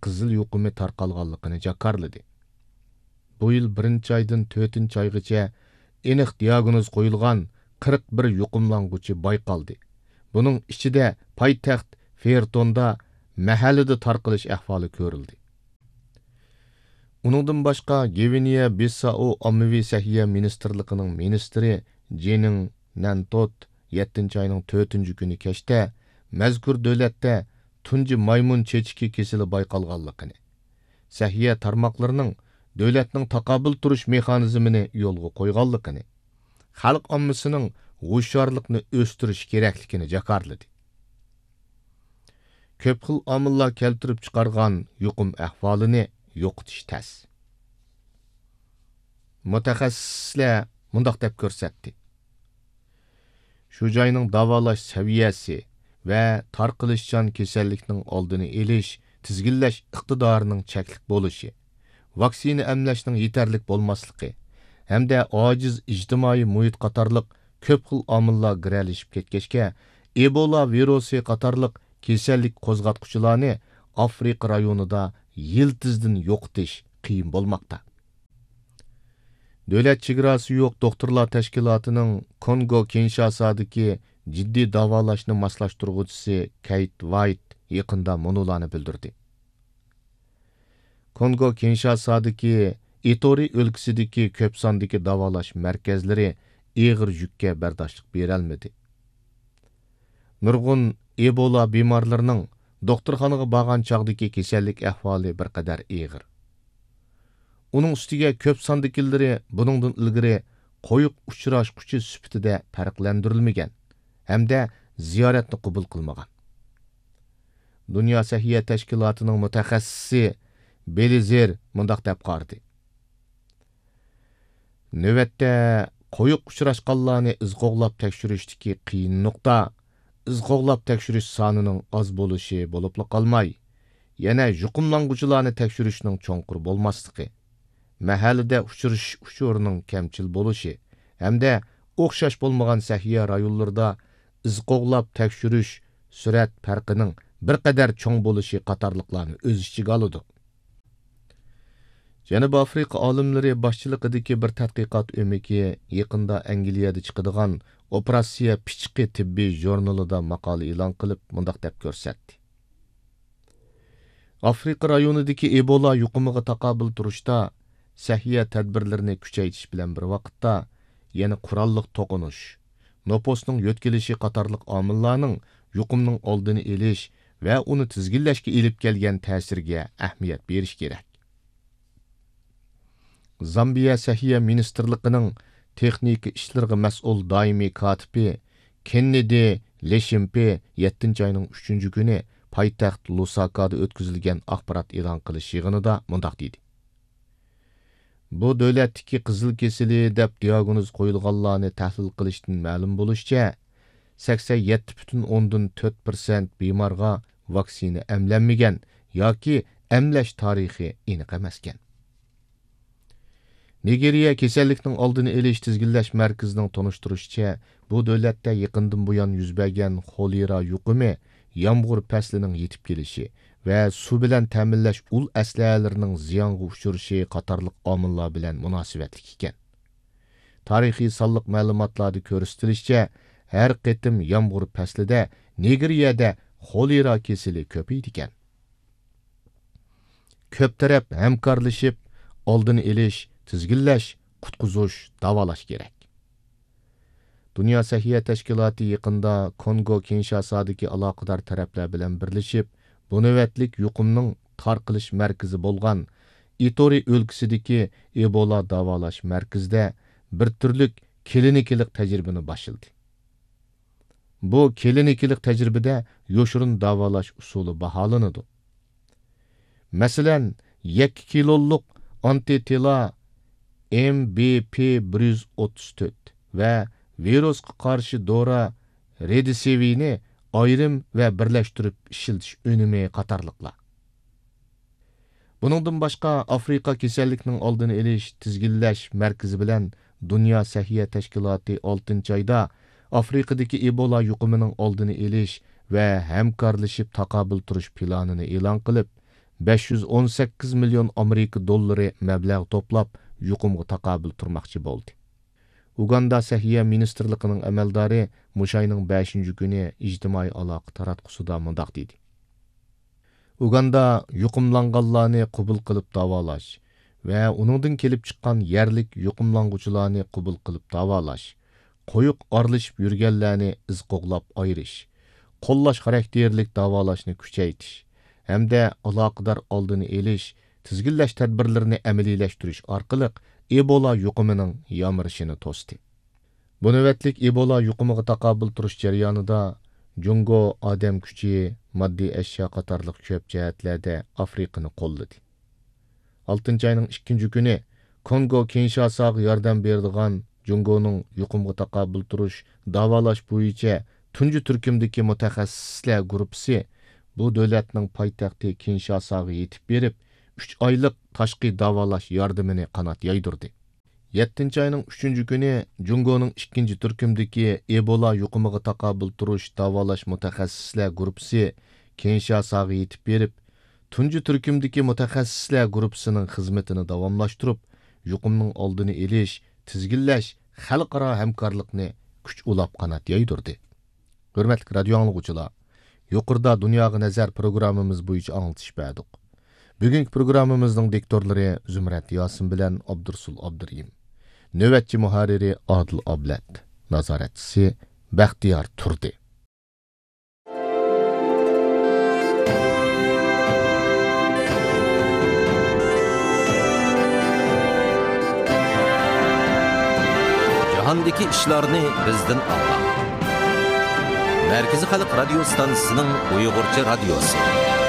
qizil yuqumi tarqalganligini jakarladı. Bu yıl 1 aydan 4 aygacha aniq diagnoz qo'yilgan 41 yuqumlanguchi bayqaldı. Bunun içinde paytaxt Fertonda mahallada tarqalish ahvoli ko'rildi. Uningdan boshqa Gviniya Bissau ommaviy sahiyya ministerligining ministri Jening Nantot 7 ayning 4 kuni kechda mazkur davlatda tunji maymun chechiki kesili bayqalganligini, sahiyya tarmoqlarining davlatning taqobil turish mexanizmini yo'lga qo'yganligini, xalq ommasining g'ushyorlikni o'stirish kerakligini jakarladı. Ko'p xil omillar keltirib chiqargan yuqum ahvolini yo'qotish tas. Mutaxassislar mundaq deb ko'rsatdi. Shu joyning davolash saviyasi va tarqalishchan kasallikning oldini olish, tizginlash iqtidorining cheklik bo'lishi, vaksina emlashning yetarlik bo'lmasligi hamda ojiz ijtimoiy muhit qatorliq ko'p xil omillar giralishib ketgachga Ebola virusi qatorliq kasallik qo'zg'atquchilarni Afrika rayonida yiltizdan yo'qotish qiyin bo'lmoqda. Davlat chegarasi yo'q doktorlar tashkilotining Kongo Kinshasadagi jiddiy davolashni moslashtiruvchisi Kate White yaqinda munolarni bildirdi. Kongo Kinshasadagi Itori o'lkasidagi ko'p sondagi davolash markazlari og'ir yukka bardoshlik berolmadi. Nurg'un Ebola bemorlarining doktorxonaga borgan chog'dagi kasallik ahvoli bir qadar og'ir. Uning ustiga ko'p sondagilari buningdan ilgari qo'yiq uchrashquchi sifatida farqlantirilmagan hamda ziyoratni qabul qilmagan. Dunyo sahiyya tashkilotining mutaxassisi Belizer mundaq deb qardi. Navbatda qo'yiq uchrashqanlarni izg'oqlab tekshirishdagi qiyin nuqta izg'oqlab tekshirish sonining oz bo'lishi bo'lib qolmay, yana yuqumlanguchilarni tekshirishning cho'nqur bo'lmasligi, mahallada uchirish uchurining kamchil bo'lishi hamda o'xshash bo'lmagan sahiyya rayonlarida izg'oqlab tekshirish surat farqining bir qadar cho'ng bo'lishi qatorliqlarni o'z ichiga oladi. Janubiy Afrika olimlari boshchiligidagi bir tadqiqot o'miki yaqinda Angliyada chiqadigan Operatsiya Pichqi tibbiy jurnalida maqola e'lon qilib, mundaq deb ko'rsatdi. Afrika rayonidagi Ebola yuqumiga taqobil turishda sahiyya tadbirlarini kuchaytirish bilan bir vaqtda yana qurolliq to'qinish, nopusning yo'tkilishi qatorliq omillarning yuqumning oldini olish va uni tizginlashga elib kelgan ta'sirga ahamiyat berish kerak. Zambiya sahiyya ministerligining texnik ishlarga mas'ul doimiy katibi Kennedy Leshimpe 7 ayning 3 kuni poytaxt Lusakada o'tkazilgan axborot e'lon qilish yig'inida mundaq dedi. Bu davlatdagi qizil kesili deb diagnoz qo'yilganlarni tahlil qilishdan ma'lum bo'lishicha 87,4% bemorga vaksina emlanmagan yoki emlash tarixi aniq emaskan. Nigeriya kasallikning oldini olish tizginlash markazining tonishtirishicha, bu davlatda yaqindan buyon yuz bergan xolera yuqumi, yomg'ir faslining yetib kelishi va suv bilan ta'minlash ul aslahalarining ziyonga uchrashi qatorliq omillar bilan munosabatli ekan. Tarixiy sonliq ma'lumotlarda ko'rsatilishicha, har qitim yomg'ir faslida Nigeriyada xolera kasali ko'paydi ekan. Ko'p taraf hamkorlashib, oldini olish, tizginlash, qutqizish, davolash kerak. Dunyo sahiyya tashkiloti yaqinda Kongo Kinshasadagi aloqador taraflar bilan birlashib, bu navbatlik yuqumning tarqalish markazi bo'lgan Itori o'lkasidagi Ebola davolash markazida bir turlik klinikalik tajribani boshladi. Bu klinikalik tajribada yoshirin davolash usuli baholanadi. Masalan, 2 kiloluk antitela MBP-134 va virusga qarshi dori Redisivini ayrim va birlashtirib ishiltish unumi qatorliqlar. Buningdan boshqa Afrika kasallikning oldini olish tizginlash markazi bilan Dunyo sahiyya tashkiloti 6 oyda Afrikadagi Ebola yuqumining oldini olish va hamkorlashib taqobil turish planini e'lon qilib, 518 million Amerika dollari mablag' to'plab yuqumga taqobil turmoqchi bo'ldi. Uganda Səhiyyə Ministerligining amaldori Mushayning 5-kuni ijtimoiy aloqa taratqusida mundaq dedi. Uganda yuqumlanganlarni qabul qilib davolash va uningdan kelib chiqqan yerlik yuqumlanguchilarni qabul qilib davolash, qo'yiq aralashib yurganlarni iz qo'g'lab ayirish, qo'llash xarakterlik davolashni kuchaytirish hamda aloqador oldini olish, tizginlash tadbirlarini amaliylashtirish orqali Ebola yuqumining yamirishini to'sdi. Bu navbatlik Ebola yuqumiga taqobil turish jarayonida Jungo odam kuchi, moddiy ashyo qatorliq ko'p jihatlarda Afrikani qo'lladi. 6-oyning 2-kuni Kongo Kinshasaga yordam beradigan Jungoning yuqumga taqobil turish, davolash bo'yicha tunji turkumdagi mutaxassislar guruhi bu davlatning poytaxti Kinshasaga yetib berib, 3 oylik tashqi davolash yordamini qanot yaydirdi. 7-oyning 3-kuni Jungoning 2 turkumdagi Ebola yuqumiga taqobil turish, davolash mutaxassislar guruhi Kinshasaga yetib berib, tunji turkumdagi mutaxassislar guruhining xizmatini davomlashtirib, yuqumning oldini olish, tizginlash, xalqaro hamkorlikni kuch ulab qanot yaydirdi. Hurmatli radio anglovchilar, yuqorida Dunyoga nazar programmamiz bo'yicha anglatish berdik. Bugungi programmamizning diktorlari Zumrat Yosin bilan Abdursul Abdurim. Növbetçi muharriri Adil Ablat. Nazoratchisi Baxtiyor Turdi. Jahondagi ishlarni bizdan a'lo. Markaziy xalq radio stansiyasining Uyg'urcha radiosi.